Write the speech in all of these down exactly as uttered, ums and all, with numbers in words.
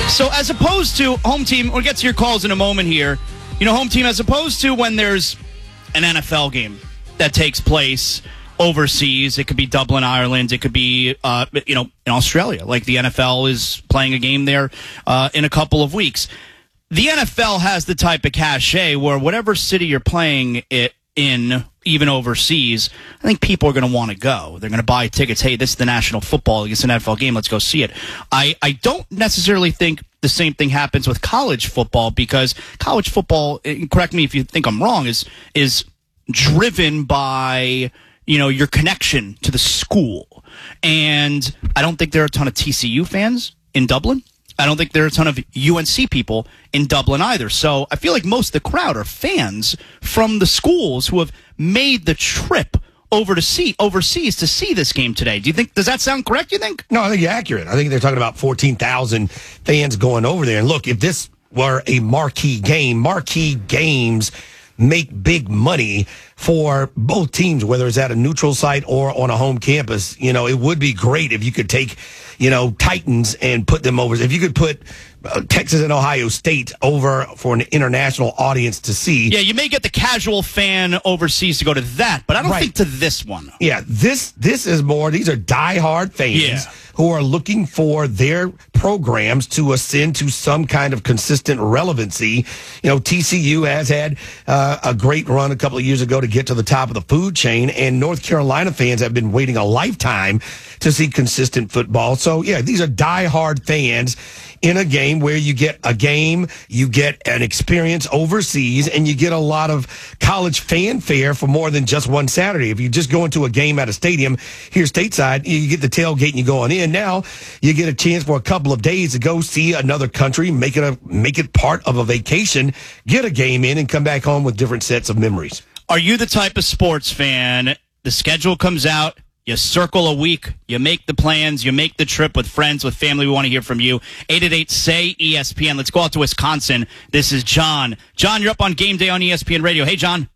So as opposed to home team, we'll get to your calls in a moment here. You know, home team, as opposed to when there's an N F L game that takes place overseas, it could be Dublin, Ireland, it could be, uh, you know, in Australia. Like the N F L is playing a game there uh, in a couple of weeks. The N F L has the type of cachet where whatever city you're playing it in, even overseas, I think people are going to want to go. They're going to buy tickets. Hey, this is the National Football League. It's an N F L game. Let's go see it. I, I don't necessarily think the same thing happens with college football, because college football, correct me if you think I'm wrong, is is driven by, you know, your connection to the school. And I don't think there are a ton of T C U fans in Dublin. I don't think there are a ton of U N C people in Dublin either. So I feel like most of the crowd are fans from the schools who have made the trip over to see overseas to see this game today. Do you think, does that sound correct, you think? No, I think you're accurate. I think they're talking about fourteen thousand fans going over there. And look, if this were a marquee game, marquee games make big money for both teams, whether it's at a neutral site or on a home campus. You know, it would be great if you could take, you know, Titans and put them over. If you could put uh, Texas and Ohio State over for an international audience to see. Yeah, you may get the casual fan overseas to go to that, but I don't Right. think to this one. Yeah, this this is more, these are diehard fans Yeah. who are looking for their programs to ascend to some kind of consistent relevancy. You know, T C U has had uh, a great run a couple of years ago to get to the top of the food chain, and North Carolina fans have been waiting a lifetime to see consistent football. So, yeah, these are diehard fans in a game where you get a game, you get an experience overseas, and you get a lot of college fanfare for more than just one Saturday. If you just go into a game at a stadium here stateside, you get the tailgate and you go on in. Now you get a chance for a couple of days to go see another country, make it a make it part of a vacation, get a game in, and come back home with different sets of memories. Are you the type of sports fan, the schedule comes out, you circle a week, you make the plans, you make the trip with friends, with family? We want to hear from you. eight eight eight, S A Y, E S P N. Let's go out to Wisconsin. This is John. John, you're up on Game Day on E S P N Radio. Hey, John.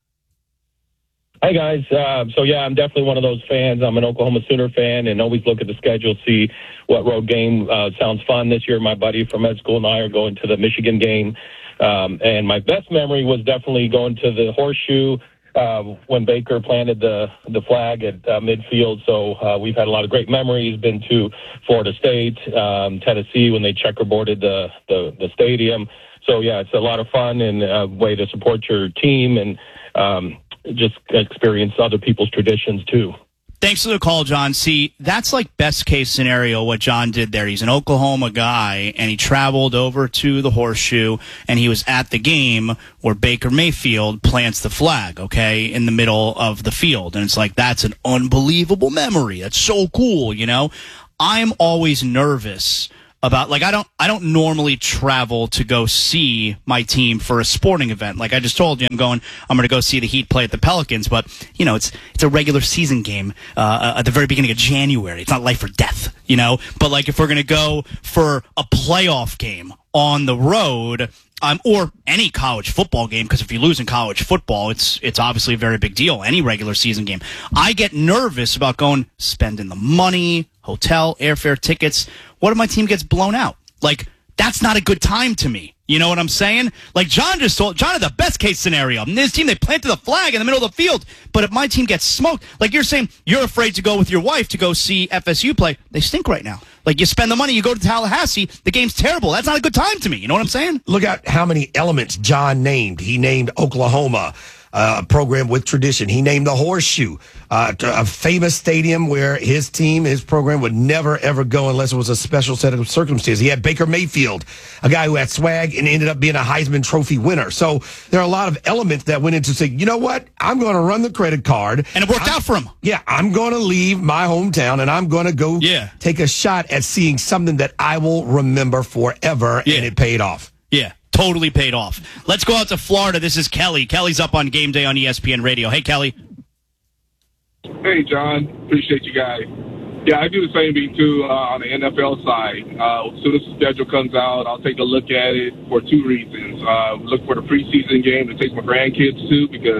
Hi, guys. Uh, so, yeah, I'm definitely one of those fans. I'm an Oklahoma Sooner fan and always look at the schedule, see what road game uh, sounds fun. This year, my buddy from med school and I are going to the Michigan game. Um, and my best memory was definitely going to the Horseshoe uh, when Baker planted the the flag at uh, midfield. So uh, we've had a lot of great memories. Been to Florida State, um, Tennessee when they checkerboarded the, the, the stadium. So, yeah, it's a lot of fun and a way to support your team and um, just experience other people's traditions, too. Thanks for the call, John. See, that's like best case scenario what John did there. He's an Oklahoma guy, and he traveled over to the Horseshoe, and he was at the game where Baker Mayfield plants the flag, okay, in the middle of the field. And it's like, that's an unbelievable memory. That's so cool, you know? I'm always nervous about, like, I don't I don't normally travel to go see my team for a sporting event. Like I just told you, I'm going I'm going to go see the Heat play at the Pelicans, but you know, it's it's a regular season game uh, at the very beginning of January. It's not life or death, you know. But like if we're going to go for a playoff game on the road, um, or any college football game, because if you lose in college football, it's it's obviously a very big deal. Any regular season game, I get nervous about going, spending the money, hotel, airfare, tickets. What if my team gets blown out? Like, that's not a good time to me. You know what I'm saying? Like John just told, John had the best case scenario. In his team, they planted the flag in the middle of the field. But if my team gets smoked, like you're saying, you're afraid to go with your wife to go see F S U play. They stink right now. Like you spend the money, you go to Tallahassee, the game's terrible. That's not a good time to me. You know what I'm saying? Look at how many elements John named. He named Oklahoma, uh, a program with tradition. He named the Horseshoe, uh, a famous stadium where his team, his program would never, ever go unless it was a special set of circumstances. He had Baker Mayfield, a guy who had swag and ended up being a Heisman Trophy winner. So there are a lot of elements that went into saying, you know what? I'm going to run the credit card. And it worked I'm, out for him. Yeah, I'm going to leave my hometown and I'm going to go yeah. take a shot at seeing something that I will remember forever. Yeah. And it paid off. Yeah. Totally paid off. Let's go out to Florida. This is Kelly. Kelly's up on Game Day on E S P N Radio. Hey, Kelly. Hey, John. Appreciate you guys. Yeah, I do the same thing, too, uh, on the N F L side. Uh, as soon as the schedule comes out, I'll take a look at it for two reasons. Uh, look for the preseason game to take my grandkids to, because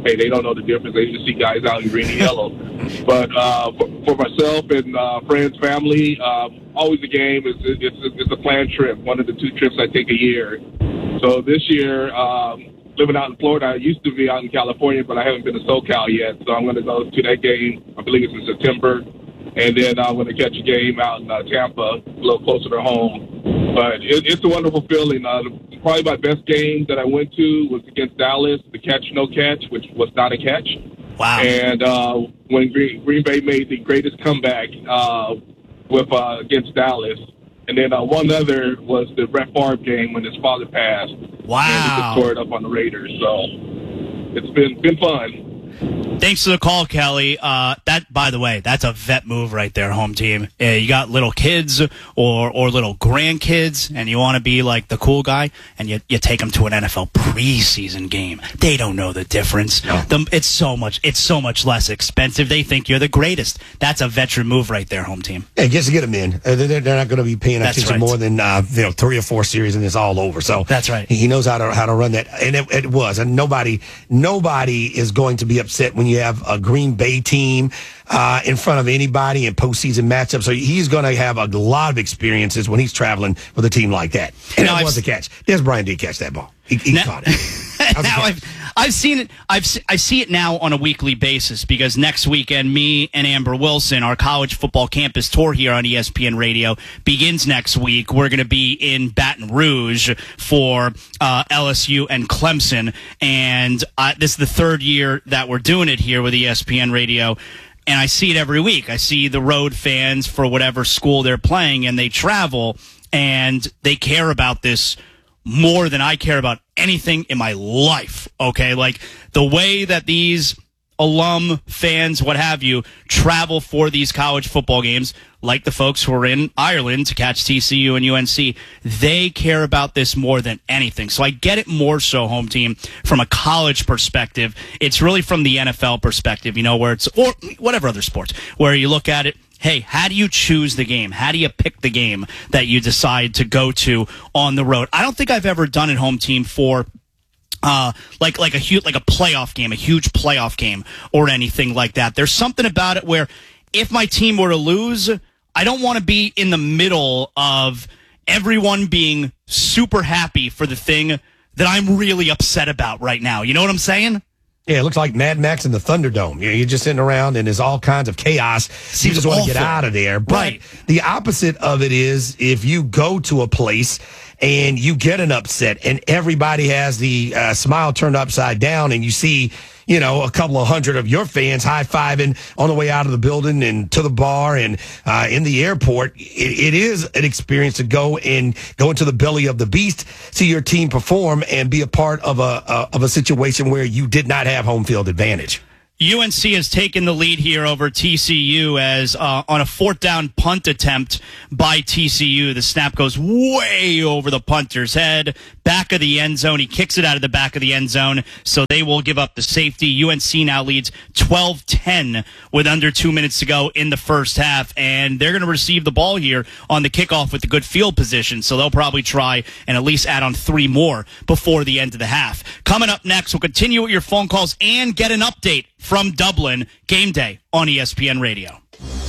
hey, they don't know the difference. They just see guys out in green and yellow. But uh, for, for myself and uh, friends, family, um, always a game. It's, it's, it's a planned trip, one of the two trips I take a year. So this year, um, living out in Florida, I used to be out in California, but I haven't been to SoCal yet. So I'm going to go to that game. I believe it's in September. And then I'm going to catch a game out in uh, Tampa, a little closer to home. But it, it's a wonderful feeling. Uh, probably my best game that I went to was against Dallas, the catch, no catch, which was not a catch. Wow. And uh, when Green, Green Bay made the greatest comeback uh, with uh, against Dallas. And then uh, one other was the Brett Favre game when his father passed. Wow. And he just tore it up on the Raiders. So it's been been fun. Thanks for the call, Kelly. Uh, that, by the way, that's a vet move right there, home team. Uh, you got little kids or or little grandkids, and you want to be like the cool guy, and you you take them to an N F L preseason game. They don't know the difference. No. The, it's so much. It's so much less expensive. They think you're the greatest. That's a veteran move right there, home team. Yeah, just to get them in. Uh, they're, they're not going to be paying That's attention right. more than uh, you know three or four series, and it's all over. So That's right. He knows how to how to run that, and it, it was. And nobody nobody is going to be upset when you have a Green Bay team uh, in front of anybody in postseason matchups. So he's going to have a lot of experiences when he's traveling with a team like that. And Now, that I've was a catch. Des Bryant did catch that ball. He, he Now- caught it. That was a now catch. I've I've seen it. I've se- I see it now on a weekly basis because next weekend, me and Amber Wilson, our college football campus tour here on E S P N Radio begins next week. We're going to be in Baton Rouge for uh, L S U and Clemson, and uh, this is the third year that we're doing it here with E S P N Radio. And I see it every week. I see the road fans for whatever school they're playing, and they travel, and they care about this more than I care about anything in my life, okay? Like, the way that these alum, fans, what have you, travel for these college football games, like the folks who are in Ireland to catch T C U and U N C, they care about this more than anything. So I get it more so, home team, from a college perspective. It's really from the N F L perspective, you know, where it's, or whatever other sports, where you look at it, hey, how do you choose the game? How do you pick the game that you decide to go to on the road? I don't think I've ever done it, home team, for uh, like like a huge like a playoff game, a huge playoff game, or anything like that. There's something about it where if my team were to lose, I don't want to be in the middle of everyone being super happy for the thing that I'm really upset about right now. You know what I'm saying? Yeah, it looks like Mad Max in the Thunderdome. You know, you're just sitting around and there's all kinds of chaos. You just want to get awful. out of there. But Right. the opposite of it is if you go to a place and you get an upset and everybody has the uh, smile turned upside down and you see, you know, a couple of hundred of your fans high-fiving on the way out of the building and to the bar and uh, in the airport, it, it is an experience to go and go into the belly of the beast, see your team perform, and be a part of a, a of a situation where you did not have home field advantage. U N C has taken the lead here over T C U as uh, on a fourth down punt attempt by T C U. The snap goes way over the punter's head, back of the end zone. He kicks it out of the back of the end zone, so they will give up the safety. U N C now leads twelve ten with under two minutes to go in the first half, and they're going to receive the ball here on the kickoff with a good field position, so they'll probably try and at least add on three more before the end of the half. Coming up next, we'll continue with your phone calls and get an update from Dublin. Game day on E S P N Radio.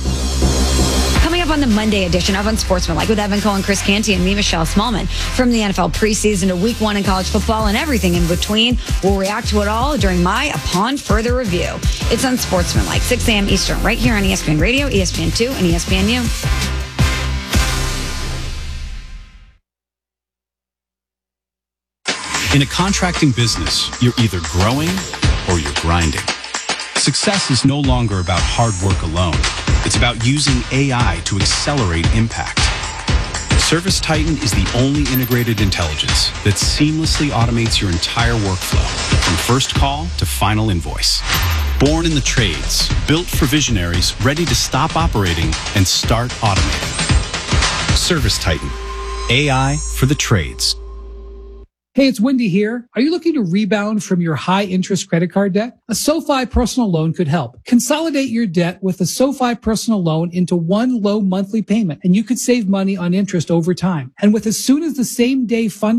Coming up on the Monday edition of Unsportsmanlike with Evan Cohen, Chris Canty, and me, Michelle Smallman. From the N F L preseason to week one in college football and everything in between, we'll react to it all during my Upon Further Review. It's Unsportsmanlike, six a.m. Eastern, right here on E S P N Radio, E S P N two, and E S P N U. In a contracting business, you're either growing or you're grinding. Success is no longer about hard work alone. It's about using A I to accelerate impact. ServiceTitan is the only integrated intelligence that seamlessly automates your entire workflow, from first call to final invoice. Born in the trades, built for visionaries ready to stop operating and start automating. ServiceTitan, A I for the trades. Hey, it's Wendy here. Are you looking to rebound from your high-interest credit card debt? A SoFi personal loan could help. Consolidate your debt with a SoFi personal loan into one low monthly payment, and you could save money on interest over time. And with as soon as the same day funding,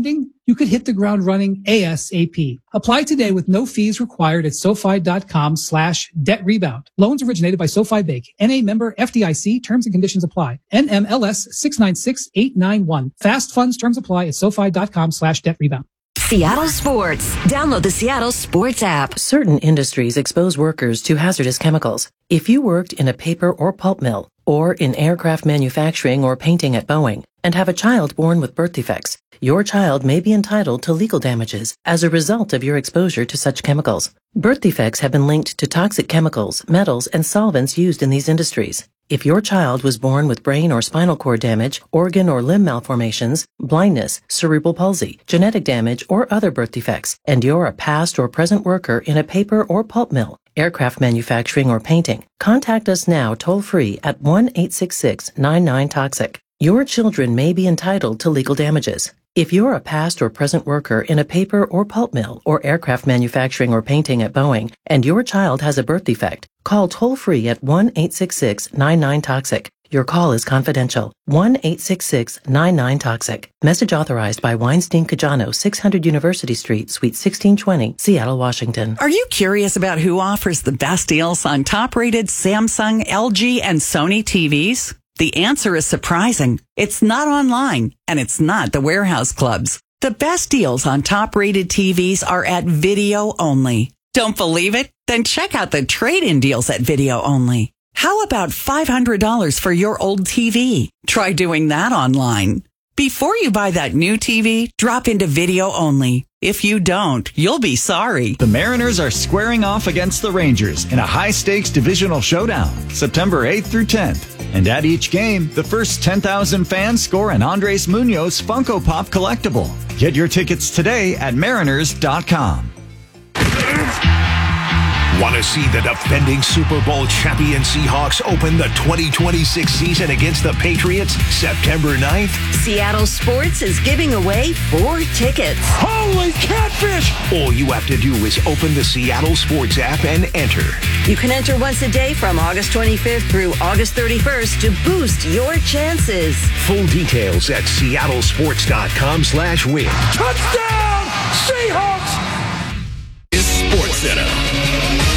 you could hit the ground running ASAP. Apply today with no fees required at SoFi.com slash debt rebound. Loans originated by SoFi Bank. N A member F D I C. Terms and conditions apply. N M L S six nine six eight nine one. Fast funds terms apply at SoFi.com slash debt rebound. Seattle Sports. Download the Seattle Sports app. Certain industries expose workers to hazardous chemicals. If you worked in a paper or pulp mill, or in aircraft manufacturing or painting at Boeing, and have a child born with birth defects, your child may be entitled to legal damages as a result of your exposure to such chemicals. Birth defects have been linked to toxic chemicals, metals, and solvents used in these industries. If your child was born with brain or spinal cord damage, organ or limb malformations, blindness, cerebral palsy, genetic damage, or other birth defects, and you're a past or present worker in a paper or pulp mill, aircraft manufacturing, or painting, contact us now toll-free at one eight six six nine nine toxic. Your children may be entitled to legal damages. If you're a past or present worker in a paper or pulp mill or aircraft manufacturing or painting at Boeing, and your child has a birth defect, call toll-free at one eight six six nine nine toxic. Your call is confidential. one eight six six nine nine toxic. Message authorized by Weinstein Cajano, six hundred University Street, Suite sixteen twenty, Seattle, Washington. Are you curious about who offers the best deals on top-rated Samsung, L G, and Sony T Vs? The answer is surprising. It's not online, and it's not the warehouse clubs. The best deals on top-rated T Vs are at Video Only. Don't believe it? Then check out the trade-in deals at Video Only. How about five hundred dollars for your old T V? Try doing that online. Before you buy that new T V, drop into Video Only. If you don't, you'll be sorry. The Mariners are squaring off against the Rangers in a high-stakes divisional showdown, September eighth through tenth. And at each game, the first ten thousand fans score an Andres Munoz Funko Pop collectible. Get your tickets today at mariners dot com. Want to see the defending Super Bowl champion Seahawks open the twenty twenty-six season against the Patriots September ninth? Seattle Sports is giving away four tickets. Holy catfish! All you have to do is open the Seattle Sports app and enter. You can enter once a day from August twenty-fifth through August thirty-first to boost your chances. Full details at seattle sports dot com slash win. Touchdown, Seahawks! Is Sports Center.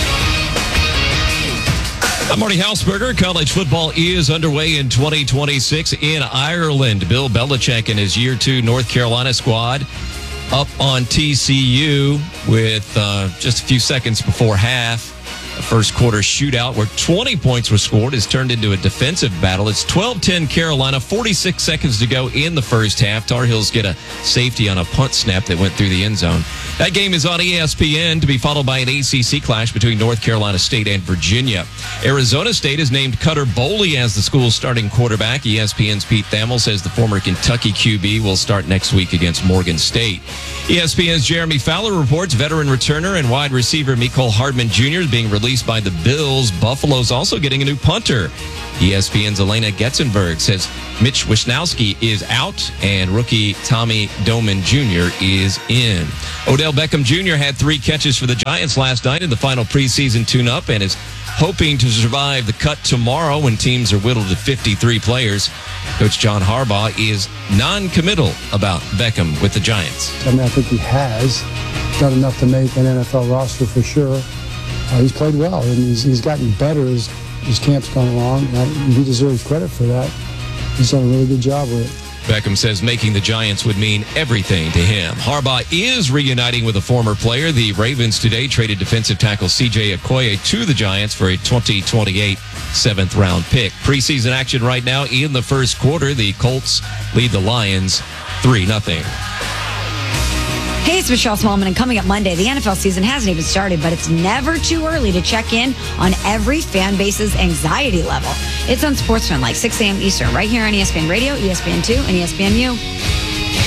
I'm Marty Hausberger. College football is underway in twenty twenty-six in Ireland. Bill Belichick and his year two North Carolina squad up on T C U with uh, just a few seconds before half. A first quarter shootout where twenty points were scored has turned into a defensive battle. It's twelve ten Carolina, forty-six seconds to go in the first half. Tar Heels get a safety on a punt snap that went through the end zone. That game is on E S P N to be followed by an A C C clash between North Carolina State and Virginia. Arizona State has named Cutter Boley as the school's starting quarterback. E S P N's Pete Thamel says the former Kentucky Q B will start next week against Morgan State. E S P N's Jeremy Fowler reports veteran returner and wide receiver Mecole Hardman Junior is being released by the Bills. Buffalo's also getting a new punter. E S P N's Elena Getzenberg says Mitch Wisnowski is out and rookie Tommy Doman Junior is in. Odell Beckham Junior had three catches for the Giants last night in the final preseason tune-up and is hoping to survive the cut tomorrow when teams are whittled to fifty-three players. Coach John Harbaugh is non-committal about Beckham with the Giants. I mean, I think he has done enough to make an N F L roster for sure. Uh, he's played well, and he's, he's gotten better as his camp's gone along. And I, he deserves credit for that. He's done a really good job with it. Beckham says making the Giants would mean everything to him. Harbaugh is reuniting with a former player. The Ravens today traded defensive tackle C J Okoye to the Giants for a twenty twenty-eight seventh round pick. Preseason action right now in the first quarter. The Colts lead the Lions three nothing. Hey, it's Michelle Smallman, and coming up Monday, the N F L season hasn't even started, but it's never too early to check in on every fan base's anxiety level. It's on SportsFan, like six a.m. Eastern, right here on E S P N Radio, E S P N two, and E S P N U.